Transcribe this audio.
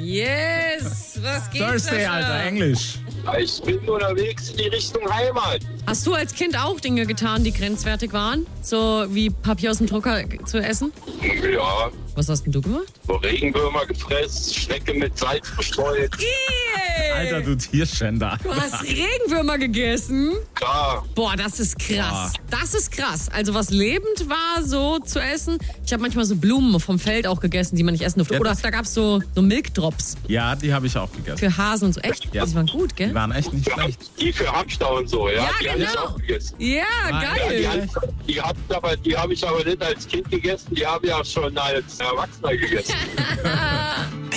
Yes! Was geht, Thursday, Sascha? Alter, Englisch. Ich bin unterwegs in die Richtung Heimat. Hast du als Kind auch Dinge getan, die grenzwertig waren? So wie Papier aus dem Drucker zu essen? Ja, Was hast denn du gemacht? so Regenwürmer gefressen, Schnecke mit Salz bestreut. Alter, du Tierschänder. Du hast Regenwürmer gegessen? Klar, Boah, das ist krass. Das ist krass. Also was lebend war, so zu essen. Ich habe manchmal so Blumen vom Feld auch gegessen, die man nicht essen durfte. Ja. Oder da gab es so Milkdrops Ja, die habe ich auch gegessen. für Hasen und so. Echt? Ja. Die waren gut, Die gell? waren echt nicht schlecht. die für Hamster und so, ja, Ja, die habe ich genau. auch gegessen. Ja, geil. Die habe ich aber nicht als Kind gegessen, die habe ich auch schon als Erwachsener gegessen.